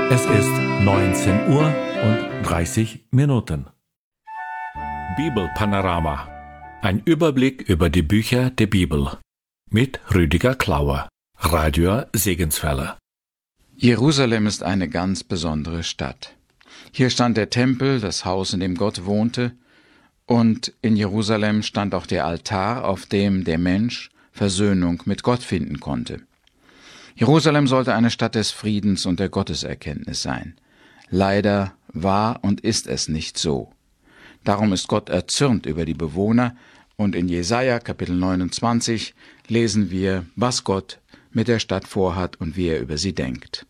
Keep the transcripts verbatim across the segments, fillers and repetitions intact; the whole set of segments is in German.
Es ist neunzehn Uhr und dreißig Minuten. Bibelpanorama. Ein Überblick über die Bücher der Bibel. Mit Rüdiger Klauer, Radio Segenswelle. Jerusalem ist eine ganz besondere Stadt. Hier stand der Tempel, das Haus, in dem Gott wohnte, und in Jerusalem stand auch der Altar, auf dem der Mensch Versöhnung mit Gott finden konnte. Jerusalem sollte eine Stadt des Friedens und der Gotteserkenntnis sein. Leider war und ist es nicht so. Darum ist Gott erzürnt über die Bewohner, und in Jesaja Kapitel neunundzwanzig lesen wir, was Gott mit der Stadt vorhat und wie er über sie denkt.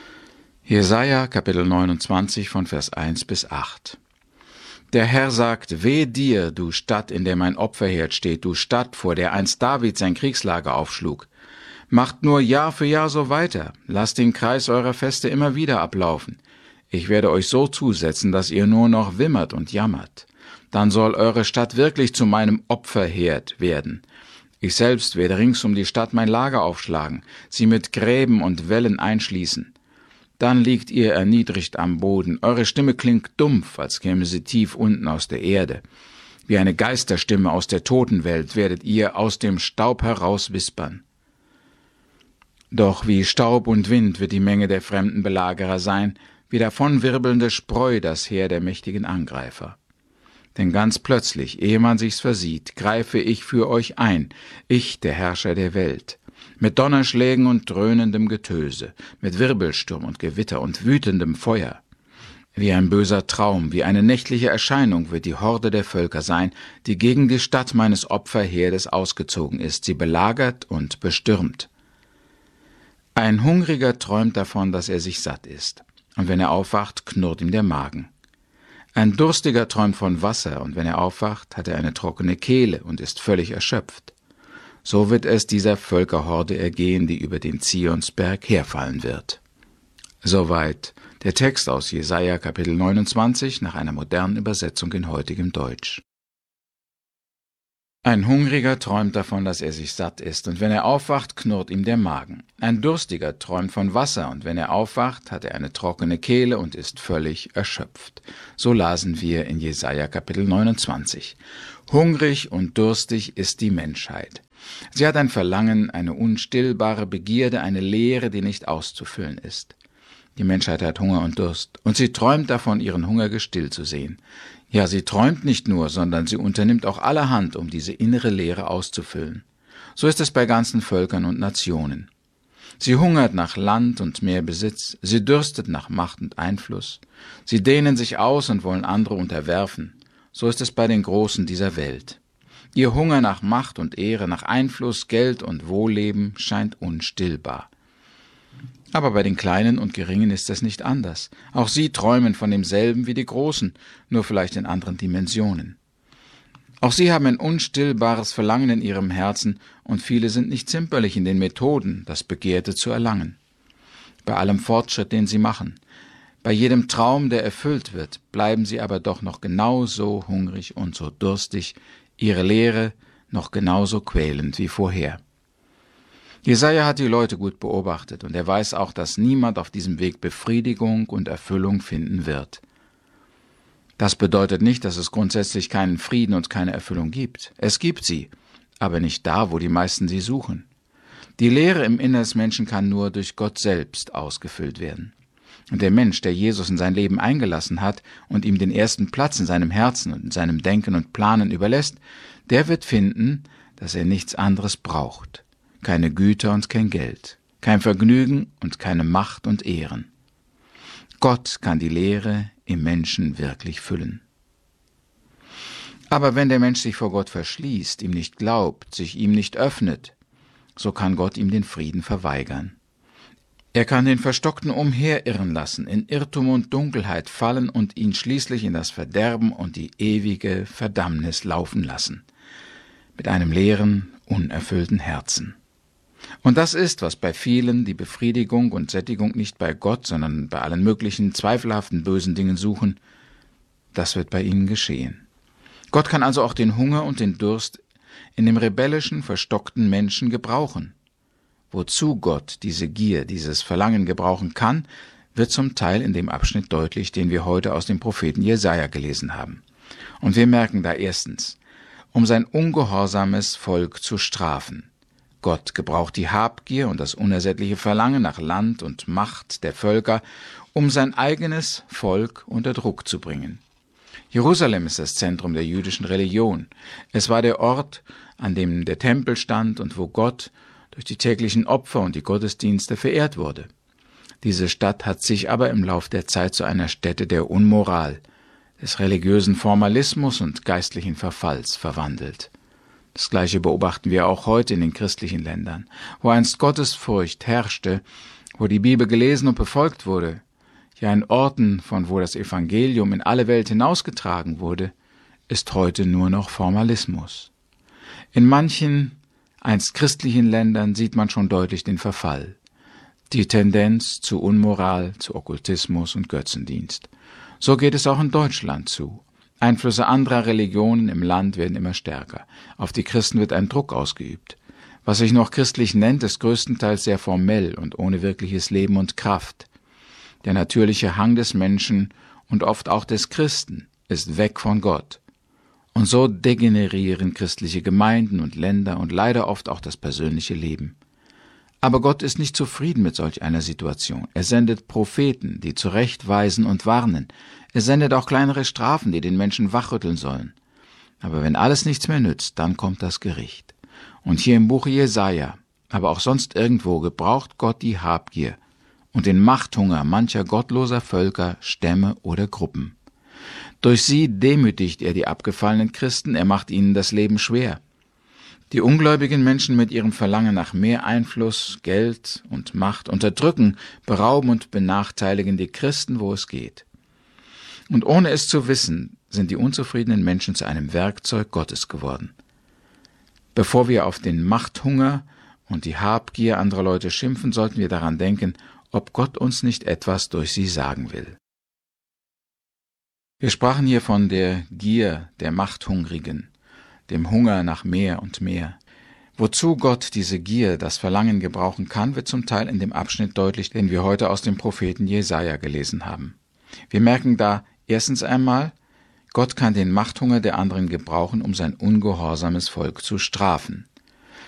Jesaja Kapitel neunundzwanzig von Vers eins bis acht. Der Herr sagt: Weh dir, du Stadt, in der mein Opferherd steht, du Stadt, vor der einst David sein Kriegslager aufschlug. Macht nur Jahr für Jahr so weiter, lasst den Kreis eurer Feste immer wieder ablaufen. Ich werde euch so zusetzen, dass ihr nur noch wimmert und jammert. Dann soll eure Stadt wirklich zu meinem Opferherd werden. Ich selbst werde rings um die Stadt mein Lager aufschlagen, sie mit Gräben und Wällen einschließen. Dann liegt ihr erniedrigt am Boden, eure Stimme klingt dumpf, als käme sie tief unten aus der Erde. Wie eine Geisterstimme aus der Totenwelt werdet ihr aus dem Staub heraus wispern. Doch wie Staub und Wind wird die Menge der fremden Belagerer sein, wie davonwirbelnde Spreu das Heer der mächtigen Angreifer. Denn ganz plötzlich, ehe man sich's versieht, greife ich für euch ein, ich, der Herrscher der Welt, mit Donnerschlägen und dröhnendem Getöse, mit Wirbelsturm und Gewitter und wütendem Feuer. Wie ein böser Traum, wie eine nächtliche Erscheinung wird die Horde der Völker sein, die gegen die Stadt meines Opferherdes ausgezogen ist, sie belagert und bestürmt. Ein Hungriger träumt davon, dass er sich satt isst, und wenn er aufwacht, knurrt ihm der Magen. Ein Durstiger träumt von Wasser, und wenn er aufwacht, hat er eine trockene Kehle und ist völlig erschöpft. So wird es dieser Völkerhorde ergehen, die über den Zionsberg herfallen wird. Soweit der Text aus Jesaja Kapitel neunundzwanzig nach einer modernen Übersetzung in heutigem Deutsch. Ein Hungriger träumt davon, dass er sich satt isst, und wenn er aufwacht, knurrt ihm der Magen. Ein Durstiger träumt von Wasser, und wenn er aufwacht, hat er eine trockene Kehle und ist völlig erschöpft. So lasen wir in Jesaja Kapitel neunundzwanzig. Hungrig und durstig ist die Menschheit. Sie hat ein Verlangen, eine unstillbare Begierde, eine Leere, die nicht auszufüllen ist. Die Menschheit hat Hunger und Durst, und sie träumt davon, ihren Hunger gestillt zu sehen. Ja, sie träumt nicht nur, sondern sie unternimmt auch allerhand, um diese innere Leere auszufüllen. So ist es bei ganzen Völkern und Nationen. Sie hungert nach Land und mehr Besitz, sie dürstet nach Macht und Einfluss. Sie dehnen sich aus und wollen andere unterwerfen. So ist es bei den Großen dieser Welt. Ihr Hunger nach Macht und Ehre, nach Einfluss, Geld und Wohlleben scheint unstillbar. Aber bei den Kleinen und Geringen ist es nicht anders. Auch sie träumen von demselben wie die Großen, nur vielleicht in anderen Dimensionen. Auch sie haben ein unstillbares Verlangen in ihrem Herzen, und viele sind nicht zimperlich in den Methoden, das Begehrte zu erlangen. Bei allem Fortschritt, den sie machen, bei jedem Traum, der erfüllt wird, bleiben sie aber doch noch genauso hungrig und so durstig, ihre Leere noch genauso quälend wie vorher. Jesaja hat die Leute gut beobachtet, und er weiß auch, dass niemand auf diesem Weg Befriedigung und Erfüllung finden wird. Das bedeutet nicht, dass es grundsätzlich keinen Frieden und keine Erfüllung gibt. Es gibt sie, aber nicht da, wo die meisten sie suchen. Die Leere im Innern des Menschen kann nur durch Gott selbst ausgefüllt werden. Und der Mensch, der Jesus in sein Leben eingelassen hat und ihm den ersten Platz in seinem Herzen und in seinem Denken und Planen überlässt, der wird finden, dass er nichts anderes braucht. Keine Güter und kein Geld, kein Vergnügen und keine Macht und Ehren. Gott kann die Leere im Menschen wirklich füllen. Aber wenn der Mensch sich vor Gott verschließt, ihm nicht glaubt, sich ihm nicht öffnet, so kann Gott ihm den Frieden verweigern. Er kann den Verstockten umherirren lassen, in Irrtum und Dunkelheit fallen und ihn schließlich in das Verderben und die ewige Verdammnis laufen lassen, mit einem leeren, unerfüllten Herzen. Und das ist, was bei vielen die Befriedigung und Sättigung nicht bei Gott, sondern bei allen möglichen zweifelhaften bösen Dingen suchen, das wird bei ihnen geschehen. Gott kann also auch den Hunger und den Durst in dem rebellischen, verstockten Menschen gebrauchen. Wozu Gott diese Gier, dieses Verlangen gebrauchen kann, wird zum Teil in dem Abschnitt deutlich, den wir heute aus dem Propheten Jesaja gelesen haben. Und wir merken da erstens, um sein ungehorsames Volk zu strafen. Gott gebraucht die Habgier und das unersättliche Verlangen nach Land und Macht der Völker, um sein eigenes Volk unter Druck zu bringen. Jerusalem ist das Zentrum der jüdischen Religion. Es war der Ort, an dem der Tempel stand und wo Gott durch die täglichen Opfer und die Gottesdienste verehrt wurde. Diese Stadt hat sich aber im Lauf der Zeit zu einer Stätte der Unmoral, des religiösen Formalismus und geistlichen Verfalls verwandelt. Das Gleiche beobachten wir auch heute in den christlichen Ländern, wo einst Gottesfurcht herrschte, wo die Bibel gelesen und befolgt wurde, ja in Orten, von wo das Evangelium in alle Welt hinausgetragen wurde, ist heute nur noch Formalismus. In manchen einst christlichen Ländern sieht man schon deutlich den Verfall, die Tendenz zu Unmoral, zu Okkultismus und Götzendienst. So geht es auch in Deutschland zu. Einflüsse anderer Religionen im Land werden immer stärker. Auf die Christen wird ein Druck ausgeübt. Was sich noch christlich nennt, ist größtenteils sehr formell und ohne wirkliches Leben und Kraft. Der natürliche Hang des Menschen und oft auch des Christen ist weg von Gott. Und so degenerieren christliche Gemeinden und Länder und leider oft auch das persönliche Leben. Aber Gott ist nicht zufrieden mit solch einer Situation. Er sendet Propheten, die zurechtweisen und warnen. Er sendet auch kleinere Strafen, die den Menschen wachrütteln sollen. Aber wenn alles nichts mehr nützt, dann kommt das Gericht. Und hier im Buche Jesaja, aber auch sonst irgendwo, gebraucht Gott die Habgier und den Machthunger mancher gottloser Völker, Stämme oder Gruppen. Durch sie demütigt er die abgefallenen Christen, er macht ihnen das Leben schwer. Die ungläubigen Menschen mit ihrem Verlangen nach mehr Einfluss, Geld und Macht unterdrücken, berauben und benachteiligen die Christen, wo es geht. Und ohne es zu wissen, sind die unzufriedenen Menschen zu einem Werkzeug Gottes geworden. Bevor wir auf den Machthunger und die Habgier anderer Leute schimpfen, sollten wir daran denken, ob Gott uns nicht etwas durch sie sagen will. Wir sprachen hier von der Gier der Machthungrigen, dem Hunger nach mehr und mehr. Wozu Gott diese Gier, das Verlangen gebrauchen kann, wird zum Teil in dem Abschnitt deutlich, den wir heute aus dem Propheten Jesaja gelesen haben. Wir merken da erstens einmal, Gott kann den Machthunger der anderen gebrauchen, um sein ungehorsames Volk zu strafen.